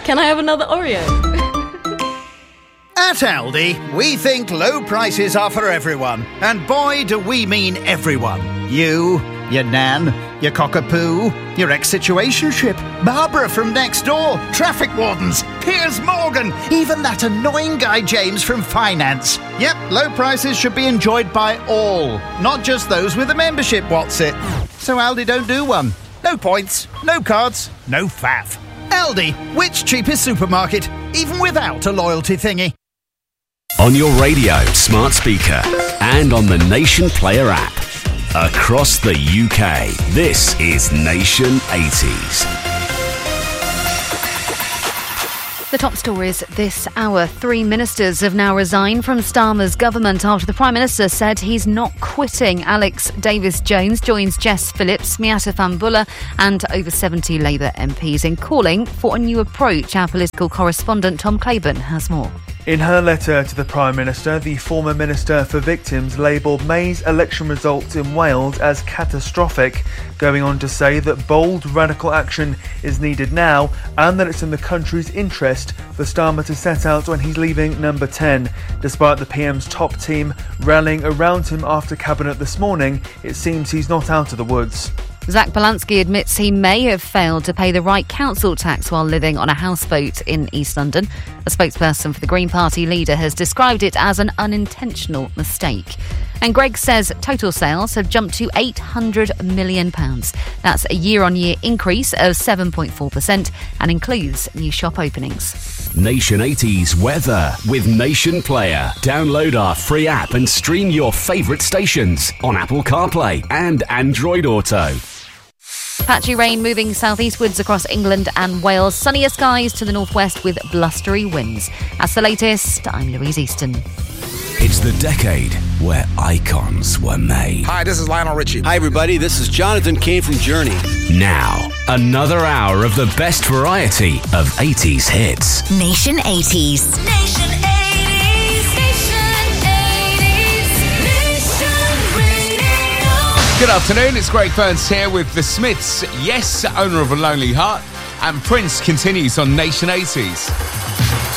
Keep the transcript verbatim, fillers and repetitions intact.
Can I have another Oreo? At Aldi, we think low prices are for everyone. And boy, do we mean everyone. You, your nan, your cockapoo, your ex-situationship, Barbara from next door, traffic wardens, Piers Morgan, even that annoying guy James from finance. Yep, low prices should be enjoyed by all, not just those with a membership, what's it? So Aldi don't do one. No points, no cards, no faff. Aldi, which cheapest supermarket, even without a loyalty thingy. On your radio, smart speaker, and on the Nation Player app. Across the U K, this is Nation eighties. The top stories this hour. Three ministers have now resigned from Starmer's government after the Prime Minister said he's not quitting. Alex Davis-Jones joins Jess Phillips, Miatta Fahnbulleh and over seventy Labour M Ps in calling for a new approach. Our political correspondent Tom Claiborne has more. In her letter to the Prime Minister, the former Minister for Victims labelled May's election results in Wales as catastrophic, going on to say that bold, radical action is needed now and that it's in the country's interest for Starmer to set out when he's leaving number ten. Despite the P M's top team rallying around him after Cabinet this morning, it seems he's not out of the woods. Zach Balansky admits he may have failed to pay the right council tax while living on a houseboat in East London. A spokesperson for the Green Party leader has described it as an unintentional mistake. And Greg says total sales have jumped to eight hundred million pounds. That's a year-on-year increase of seven point four percent and includes new shop openings. Nation eighties weather with Nation Player. Download our free app and stream your favourite stations on Apple CarPlay and Android Auto. Patchy rain moving southeastwards across England and Wales. Sunnier skies to the northwest with blustery winds. That's the latest. I'm Louise Easton. It's the decade where icons were made. Hi, this is Lionel Richie. Hi, everybody. This is Jonathan Cain from Journey. Now, another hour of the best variety of eighties hits. Nation eighties. Nation eighties. Nation eighties. Nation Radio. Good afternoon. It's Greg Burns here with The Smiths. Yes, owner of A Lonely Heart. And Prince continues on Nation eighties.